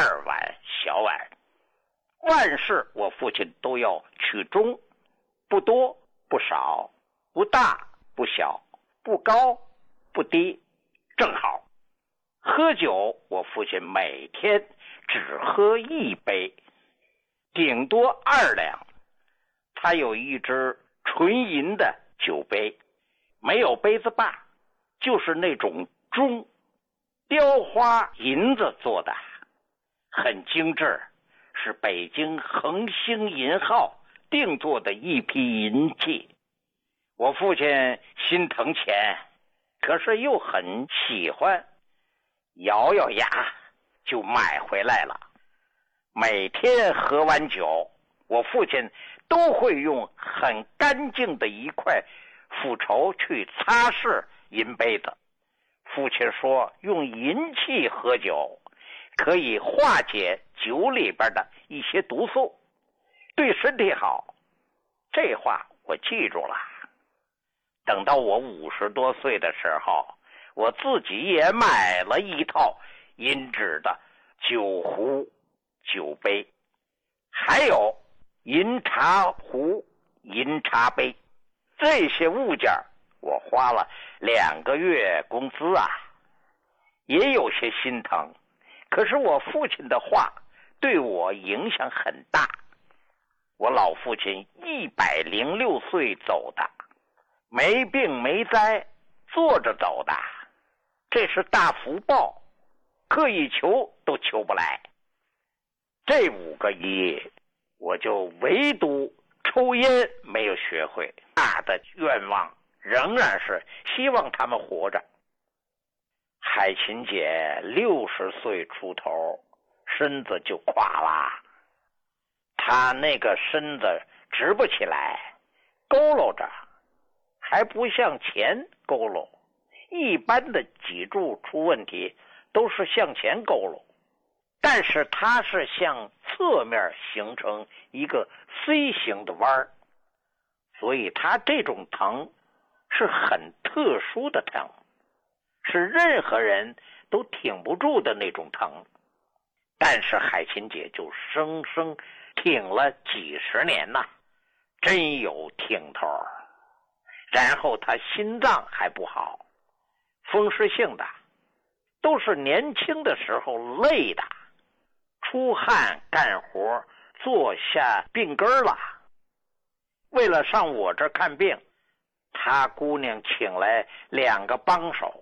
2碗小碗。万事我父亲都要取中，不多不少，不大不小，不高不低，正好。喝酒我父亲每天只喝1杯，顶多2两。他有一只纯银的酒杯，没有杯子把，就是那种钟，雕花银子做的，很精致，是北京恒星银号定做的一批银器。我父亲心疼钱，可是又很喜欢，咬咬牙就买回来了。每天喝完酒，我父亲都会用很干净的一块斧头去擦拭银杯子。父亲说用银器喝酒可以化解酒里边的一些毒素，对身体好。这话我记住了。等到我50多岁的时候，我自己也买了一套银质的酒壶、酒杯，还有银茶壶、银茶杯。这些物件我花了2个月工资啊，也有些心疼。可是我父亲的话对我影响很大。我老父亲106岁走的，没病没灾，坐着走的，这是大福报，刻意求都求不来。这5个一，我就唯独抽烟没有学会，大的愿望仍然是希望他们活着。海琴姐60岁出头，身子就垮了，她那个身子直不起来，佝偻着，还不向前佝偻。一般的脊柱出问题都是向前佝偻，但是它是向侧面形成一个 C 型的弯，所以它这种疼是很特殊的疼，是任何人都挺不住的那种疼。但是海琴姐就生生挺了几十年呐，真有挺头。然后她心脏还不好，风湿性的，都是年轻的时候累的，出汗干活坐下病根了。为了上我这看病，她姑娘请来2个帮手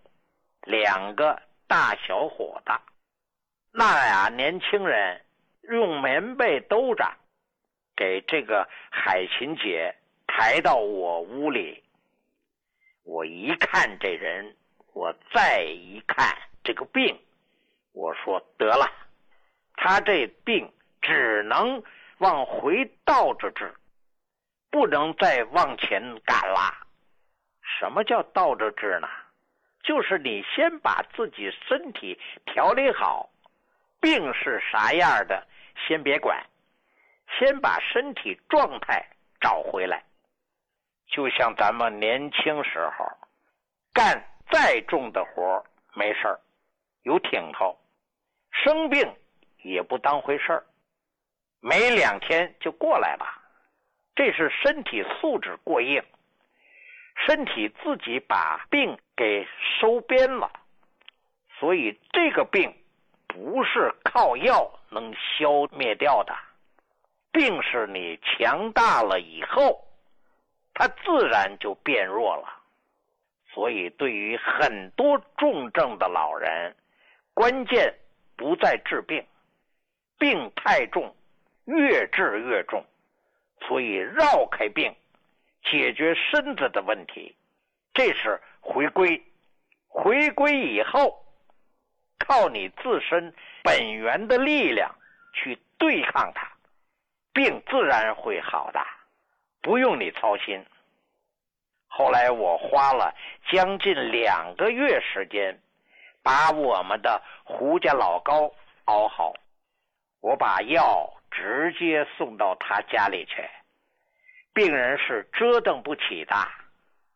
，2个大小伙子。那俩年轻人用棉被兜着，给这个海琴姐抬到我屋里。我一看这人，我再一看这个病，我说得了，他这病只能往回倒着治，不能再往前赶了。什么叫倒着治呢？就是你先把自己身体调理好，病是啥样的先别管，先把身体状态找回来。就像咱们年轻时候干再重的活没事儿，有挺头，生病也不当回事儿，没2天就过来了。这是身体素质过硬，身体自己把病给收编了。所以这个病不是靠药能消灭掉的，病是你强大了以后，它自然就变弱了。所以对于很多重症的老人，关键不在治病，病太重越治越重，所以绕开病，解决身子的问题，这是回归。回归以后，靠你自身本源的力量去对抗它，病自然会好的，不用你操心。后来我花了将近2个月时间，把我们的胡家老高熬好。我把药直接送到他家里去，病人是折腾不起的，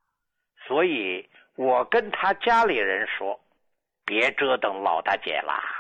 所以我跟他家里人说，别折腾老大姐了，